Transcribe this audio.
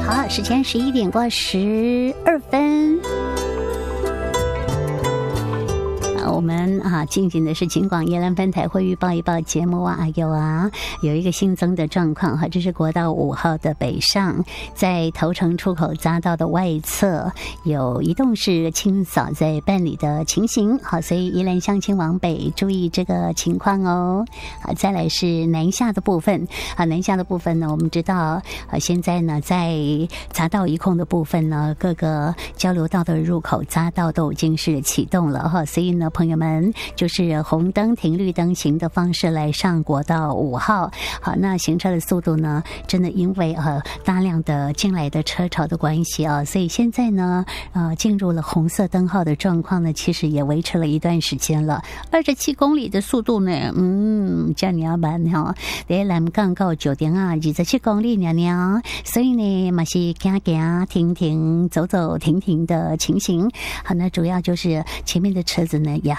好，时间11:12。我们进行的是警广宜兰分台会预报一报节目有一个新增的状况这是国道5号的北上，在头城出口匝道的外侧有移动式清扫在办理的情形，好，所以宜兰乡亲往北注意这个情况哦。好，再来是南下的部分南下的部分呢，我们知道现在呢在匝道移控的部分呢，各个交流道的入口匝道都已经是启动了所以呢朋友们就是红灯停绿灯行的方式来上国道5号。好，那行车的速度呢，真的因为大量的进来的车潮的关系所以现在呢进入了红色灯号的状况呢，其实也维持了一段时间了。27公里的速度呢，这样你要慢在南港到9点27公里呢，所以呢嘛是行行停停走走停停的情形。好，那主要就是前面的车子呢也